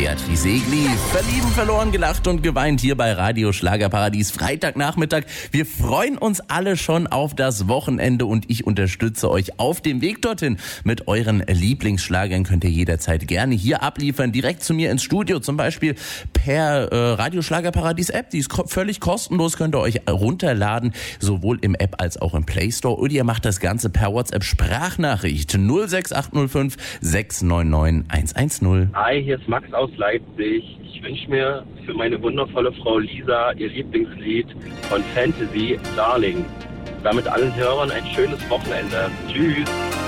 Beatrice Egli. Verlieben, verloren, gelacht und geweint hier bei Radio Schlagerparadies Freitagnachmittag. Wir freuen uns alle schon auf das Wochenende und ich unterstütze euch auf dem Weg dorthin. Mit euren Lieblingsschlagern könnt ihr jederzeit gerne hier abliefern, direkt zu mir ins Studio, zum Beispiel per Radio Schlagerparadies App. Die ist völlig kostenlos, könnt ihr euch runterladen, sowohl im App als auch im Play Store. Oder ihr macht das Ganze per WhatsApp Sprachnachricht 06805 699 110. Hi, hier ist Max aus Leipzig. Ich wünsche mir für meine wundervolle Frau Lisa ihr Lieblingslied von Fantasy, Darling. Damit allen Hörern ein schönes Wochenende. Tschüss.